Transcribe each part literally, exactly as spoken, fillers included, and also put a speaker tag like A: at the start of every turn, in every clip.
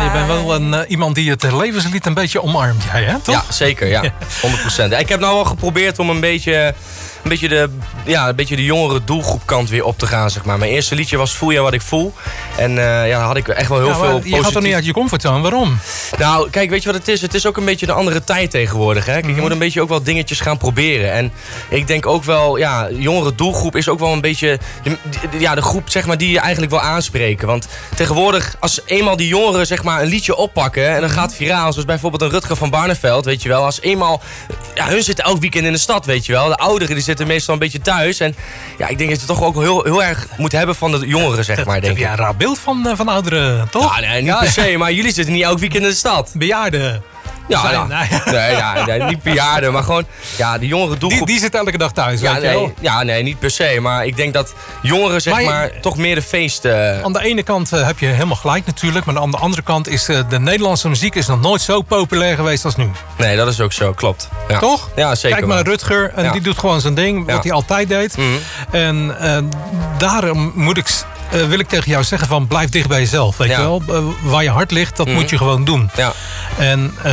A: je bent wel een, uh, iemand die het levenslied een beetje omarmt, jij, hè? Toch?
B: Ja, zeker, ja. honderd procent. Ik heb nou wel geprobeerd om een beetje... Een beetje, de, ja, een beetje de jongere doelgroepkant weer op te gaan, zeg maar. Mijn eerste liedje was Voel je wat ik voel. En uh, ja, had ik echt wel heel
A: ja,
B: veel positief...
A: Je gaat er niet uit je comfortzone, waarom?
B: Nou, kijk, weet je wat het is? Het is ook een beetje de andere tijd tegenwoordig, hè? Kijk,
A: mm-hmm.
B: je moet een beetje ook wel dingetjes gaan proberen. En ik denk ook wel, ja, jongere doelgroep is ook wel een beetje... De, de, ja, de groep, zeg maar, die je eigenlijk wil aanspreken. Want tegenwoordig, als eenmaal die jongeren, zeg maar, een liedje oppakken... en dan gaat het viraal, zoals bijvoorbeeld een Rutger van Barneveld, weet je wel. Als eenmaal... Ja, hun zitten elk weekend in de stad, weet je wel. De ouderen, die zitten meestal een beetje thuis. En ja, ik denk dat je toch ook heel, heel erg moet hebben van de jongeren, zeg maar, denk ik.
A: Ja, een raar beeld van, van ouderen, toch?
B: Ja, nee, niet
A: ja,
B: per se, maar jullie zitten niet elk weekend in de stad.
A: Bejaarden.
B: Ja,
A: Zijn,
B: ja.
A: nee.
B: Nee, ja, nee, niet bejaarden, maar gewoon ja, de jongere doelgroep.
A: Die, die zit elke dag thuis,
B: ja,
A: weet
B: nee,
A: je wel.
B: ja, nee, niet per se. Maar ik denk dat jongeren, zeg maar,
A: maar,
B: toch meer de feesten... Uh...
A: Aan de ene kant uh, heb je helemaal gelijk natuurlijk. Maar aan de andere kant is uh, de Nederlandse muziek is nog nooit zo populair geweest als nu.
B: Nee, dat is ook zo, klopt. Ja.
A: Toch?
B: Ja, zeker.
A: Kijk maar, Rutger, en
B: ja.
A: die doet gewoon zijn ding, wat ja. hij altijd deed.
B: Mm-hmm.
A: En uh, daarom moet ik... Uh, wil ik tegen jou zeggen van blijf dicht bij jezelf, weet ja. je wel? Uh, waar je hart ligt, dat mm-hmm. moet je gewoon doen.
B: Ja.
A: En uh,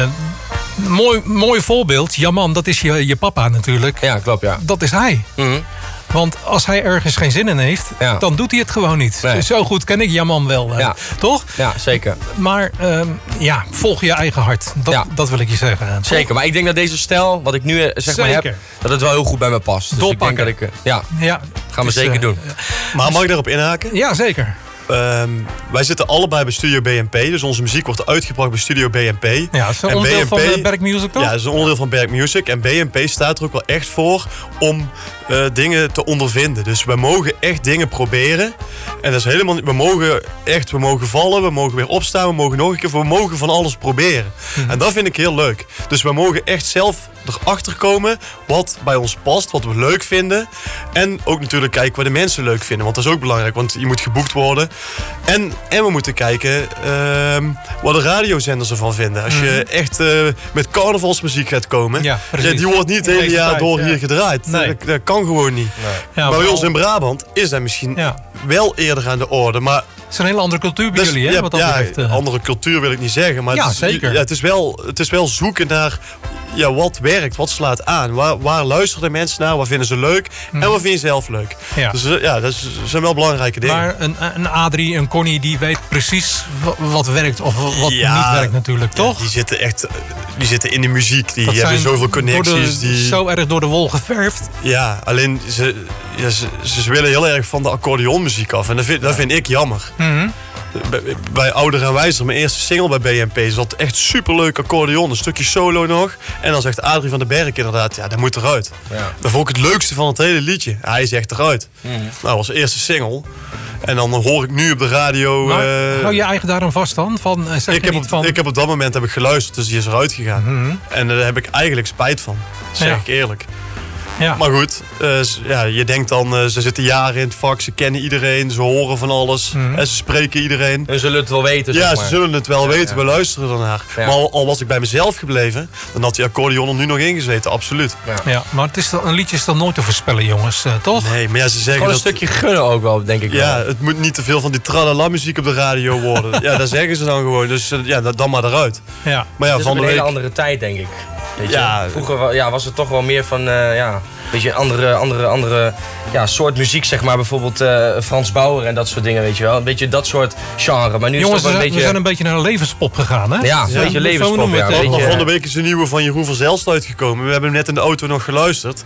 A: mooi, mooi voorbeeld, Jaman, dat is je, je papa natuurlijk.
B: Ja, klopt, ja.
A: Dat is hij.
B: Mm-hmm.
A: Want als hij ergens geen zin in heeft, ja. dan doet hij het gewoon niet. Nee. Zo goed ken ik Jaman wel, uh,
B: ja.
A: toch?
B: Ja, zeker.
A: Maar uh, ja, volg je eigen hart. Dat, ja. dat wil ik je zeggen. Toch?
B: Zeker, maar ik denk dat deze stijl, wat ik nu uh, zeg maar heb, dat het wel heel goed bij me past. Dus ik denk dat ik, uh, ja, ja, gaan we dus, zeker uh, doen.
C: Maar mag ik daarop inhaken?
A: Ja, zeker.
C: Um, wij zitten allebei bij Studio B N P, dus onze muziek wordt uitgebracht bij Studio B N P.
A: Ja, dat is een onderdeel B N P, van uh, Berk Music, toch?
C: Ja, dat is een onderdeel van Berk Music. En B N P staat er ook wel echt voor om uh, dingen te ondervinden. Dus we mogen echt dingen proberen. En dat is helemaal niet, we mogen echt, we mogen vallen, we mogen weer opstaan, we mogen nog een keer, we mogen van alles proberen. Mm-hmm. En dat vind ik heel leuk. Dus we mogen echt zelf erachter komen wat bij ons past, wat we leuk vinden. En ook natuurlijk kijken wat de mensen leuk vinden, want dat is ook belangrijk, want je moet geboekt worden. En, en we moeten kijken uh, wat de radiozenders ervan vinden. Als je echt uh, met carnavalsmuziek gaat komen, ja, ja, die wordt niet het hele jaar tijd, door ja. hier gedraaid. Nee. Dat, dat kan gewoon niet. Nee. Ja, maar bij ons in Brabant is dat misschien ja. wel eerder aan de orde. Maar
A: het is een hele andere cultuur bij
C: dus,
A: jullie, hè?
C: Ja,
A: wat dat
C: ja
A: betreft, uh...
C: andere cultuur wil ik niet zeggen. Maar
A: ja,
C: het is,
A: zeker.
C: Ja, het, is wel, het is wel zoeken naar ja, wat werkt, wat slaat aan. Waar, waar luisteren mensen naar, wat vinden ze leuk mm. en wat vind je zelf leuk. Ja. Dus ja, dat zijn wel belangrijke dingen.
A: Maar een, een Adrie, een Connie, die weet precies wat werkt of wat
C: ja,
A: niet werkt natuurlijk, toch?
C: Ja, die zitten echt die zitten in de muziek. Die dat hebben zoveel connecties.
A: De,
C: die...
A: Zo erg door de wol geverfd.
C: Ja, alleen ze, ja, ze, ze willen heel erg van de accordeonmuziek af. En dat vind, dat vind ik jammer. Mm-hmm. Bij, bij Ouder en Wijzer, mijn eerste single bij B N P, zat echt superleuk accordeon. Een stukje solo nog. En dan zegt Adrie van den Berg inderdaad, ja, dat moet eruit. Ja. Dat vond ik het leukste van het hele liedje. Hij zegt eruit. Mm-hmm. Nou, dat was de eerste single. En dan hoor ik nu op de radio...
A: Maar, uh, hou je eigen daarom vast dan? Van, zeg
C: ik, heb
A: niet
C: op,
A: van...
C: ik heb op dat moment heb ik geluisterd, dus die is eruit gegaan. Mm-hmm. En daar heb ik eigenlijk spijt van. Zeg ja. ik eerlijk. Ja. Maar goed, uh, ja, je denkt dan, uh, ze zitten jaren in het vak, ze kennen iedereen, ze horen van alles mm-hmm. en ze spreken iedereen.
B: En ze zullen het wel weten,
C: Ja,
B: zeg maar.
C: ze zullen het wel ja, weten, ja. we luisteren ernaar. Ja. Maar al, al was ik bij mezelf gebleven, dan had die accordeon er nu nog ingezeten, absoluut.
A: Ja, ja maar het is dan, een liedje is dan nooit te voorspellen, jongens, uh, toch?
C: Nee, maar ja, ze zeggen
B: gewoon een
C: dat...
B: stukje gunnen ook wel, denk ik
C: Ja,
B: wel.
C: het moet niet te veel van die tralala muziek op de radio worden. Ja, dat zeggen ze dan gewoon, dus uh, ja, dan maar eruit.
A: Ja.
C: Maar ja,
B: het is
C: van
B: een
C: de
B: hele
C: week...
B: andere tijd, denk ik. Weet
C: ja,
B: je? Vroeger ja, was het toch wel meer van, uh, ja... Weet je, een andere, andere, andere ja, soort muziek, zeg maar. Bijvoorbeeld uh, Frans Bauer en dat soort dingen, weet je wel. Een beetje dat soort genre. Maar nu
A: Jongens,
B: is het
A: we,
B: een
A: zijn,
B: beetje...
A: we zijn een beetje naar een levenspop gegaan, hè?
B: Ja, een ja. beetje levenspop, ja.
C: Beetje...
B: Beetje...
C: Van de week is een nieuwe van Jeroen van Zelst uitgekomen. We hebben hem net in de auto nog geluisterd.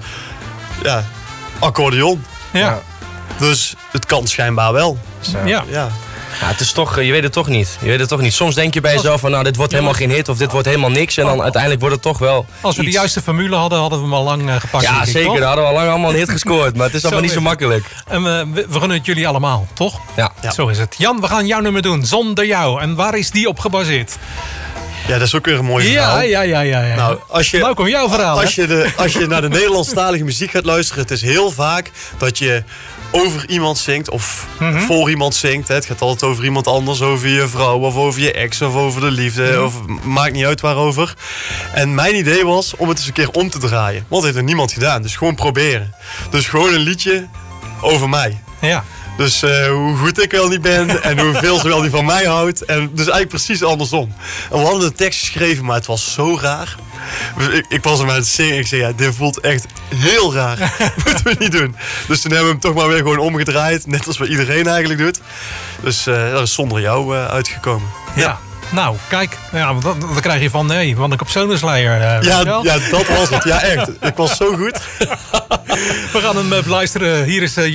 C: Ja, accordeon.
A: Ja. ja.
C: Dus het kan schijnbaar wel.
A: Zo. Ja.
C: ja.
B: Ja, het is toch, je weet het toch niet. Je weet het toch niet. Soms denk je bij jezelf van, nou, dit wordt helemaal geen hit of dit wordt helemaal niks. En dan uiteindelijk wordt het toch wel
A: Als we
B: iets.
A: de juiste formule hadden, hadden we hem al lang uh, gepakt.
B: Ja, zeker.
A: Toch?
B: Daar hadden we al lang allemaal een hit gescoord. Maar het is allemaal niet zo makkelijk.
A: En we, we, we gunnen het jullie allemaal, toch?
B: Ja.
A: ja. Zo is het. Jan, we gaan jouw nummer doen. Zonder jou. En waar is die op gebaseerd?
C: Ja, dat is ook weer een mooi verhaal.
A: Ja, ja, ja, ja. ja.
C: Nou, als je,
A: nou komt jouw verhaal.
C: Als je, de, als je naar de Nederlandstalige muziek gaat luisteren, het is heel vaak dat je over iemand zingt of mm-hmm. voor iemand zingt. Het gaat altijd over iemand anders, over je vrouw of over je ex of over de liefde. Mm-hmm. Of, maakt niet uit waarover. En mijn idee was om het eens een keer om te draaien. Want dat heeft er niemand gedaan. Dus gewoon proberen. Dus gewoon een liedje over mij.
A: Ja.
C: Dus uh, hoe goed ik wel niet ben en hoeveel ze wel niet van mij houdt. En dus eigenlijk precies andersom. En we hadden de tekst geschreven, maar het was zo raar. Ik, ik was hem aan het zingen. Ik zei, ja, dit voelt echt heel raar. Moeten we niet doen. Dus toen hebben we hem toch maar weer gewoon omgedraaid. Net als wat iedereen eigenlijk doet. Dus uh, dat is zonder jou uh, uitgekomen.
A: Ja. ja. Nou, kijk, ja, dan, dan krijg je van, nee, want ik op Sonusleier. Uh,
C: ja, ja, dat was het. Ja, echt. Ik was zo goed.
A: We gaan hem beluisteren. Hier is... Uh,